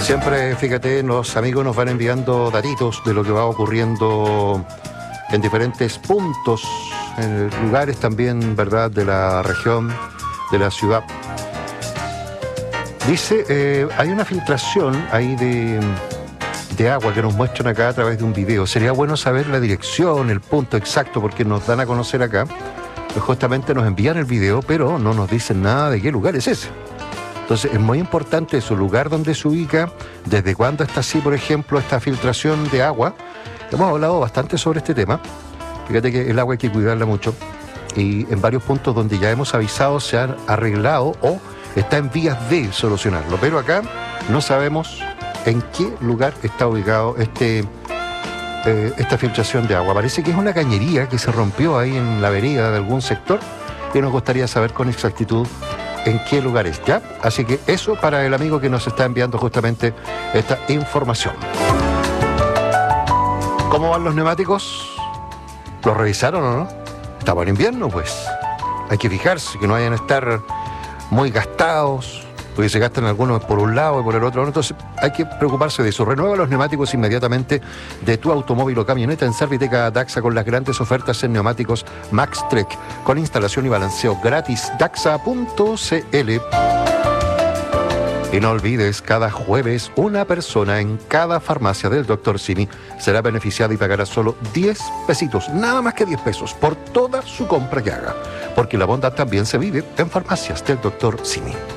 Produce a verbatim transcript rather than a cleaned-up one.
Siempre, fíjate, los amigos nos van enviando datitos de lo que va ocurriendo en diferentes puntos, en lugares también, ¿verdad?, de la región, de la ciudad. Dice, eh, hay una filtración ahí de, de agua que nos muestran acá a través de un video. Sería bueno saber la dirección, el punto exacto, porque nos dan a conocer acá. Pues justamente nos envían el video, pero no nos dicen nada de qué lugar es ese. Entonces es muy importante su lugar donde se ubica, desde cuándo está así, por ejemplo, esta filtración de agua. Hemos hablado bastante sobre este tema. Fíjate que el agua hay que cuidarla mucho. Y en varios puntos donde ya hemos avisado se han arreglado o está en vías de solucionarlo. Pero acá no sabemos en qué lugar está ubicado este, eh, esta filtración de agua. Parece que es una cañería que se rompió ahí en la vereda de algún sector y nos gustaría saber con exactitud en qué lugar es, ¿ya? Así que eso para el amigo que nos está enviando justamente esta información. ¿Cómo van los neumáticos? ¿Los revisaron o no? Estamos en invierno, pues. Hay que fijarse que no vayan a estar muy gastados, porque se gastan algunos por un lado y por el otro. Entonces hay que preocuparse de eso. Renueva los neumáticos inmediatamente de tu automóvil o camioneta en Serviteca Daxa con las grandes ofertas en neumáticos MaxTrek con instalación y balanceo gratis. Daxa punto c l. Y no olvides, cada jueves una persona en cada farmacia del doctor Simi será beneficiada y pagará solo diez pesitos, nada más que diez pesos, por toda su compra que haga. Porque la bondad también se vive en farmacias del doctor Simi.